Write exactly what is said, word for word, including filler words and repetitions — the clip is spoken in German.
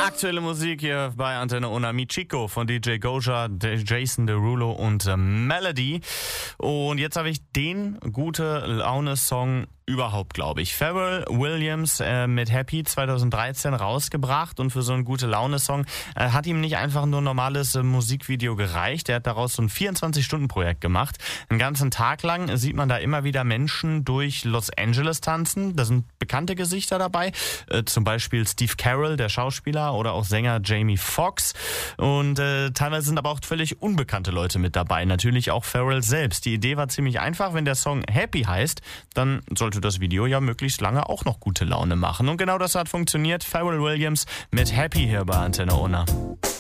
Aktuelle Musik hier bei Antenne Unna. Michiko von D J Goja, Jason Derulo und äh, Melody. Und jetzt habe ich den gute Laune-Song überhaupt, glaube ich. Pharrell Williams äh, mit Happy zweitausenddreizehn rausgebracht, und für so einen Gute-Laune-Song äh, hat ihm nicht einfach nur ein normales äh, Musikvideo gereicht. Er hat daraus so ein vierundzwanzig-Stunden-Projekt gemacht. Einen ganzen Tag lang sieht man da immer wieder Menschen durch Los Angeles tanzen. Da sind bekannte Gesichter dabei, äh, zum Beispiel Steve Carell, der Schauspieler, oder auch Sänger Jamie Foxx. Und äh, teilweise sind aber auch völlig unbekannte Leute mit dabei. Natürlich auch Pharrell selbst. Die Idee war ziemlich einfach. Wenn der Song Happy heißt, dann sollte das Video ja möglichst lange auch noch gute Laune machen. Und genau das hat funktioniert. Pharrell Williams mit Happy hier bei Antenne Unna.